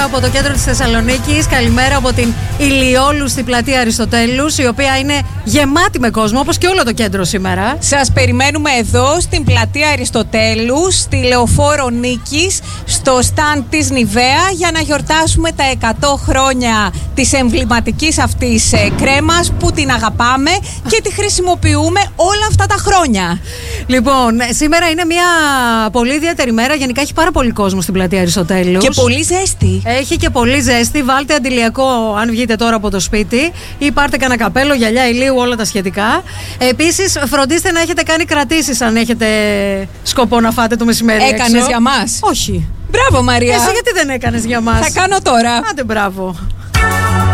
από το κέντρο της Θεσσαλονίκης. Καλημέρα από την Ηλιόλου στην πλατεία Αριστοτέλους, η οποία είναι γεμάτη με κόσμο, όπως και όλο το κέντρο σήμερα. Σας περιμένουμε εδώ στην πλατεία Αριστοτέλους, στη Λεωφόρο Νίκης, στο στάν της Νιβαία, για να γιορτάσουμε τα 100 χρόνια της εμβληματικής αυτής κρέμας που την αγαπάμε και τη χρησιμοποιούμε όλα αυτά τα χρόνια. Λοιπόν, σήμερα είναι μια πολύ ιδιαίτερη μέρα. Γενικά έχει πάρα πολύ κόσμο στην πλατεία Αριστοτέλους. Και πολύ ζέστη. Έχει και πολύ ζέστη. Βάλτε αντιλιακό αν βγείτε τώρα από το σπίτι, ή πάρτε κανένα καπέλο, γυαλιά ηλίου, όλα τα σχετικά. Επίσης, φροντίστε να έχετε κάνει κρατήσεις αν έχετε σκοπό να φάτε το μεσημέρι. Έκανες για μας? Όχι. Μπράβο, Μαρία. Εσύ γιατί δεν έκανες για μας? Θα κάνω τώρα. Άντε, μπράβο.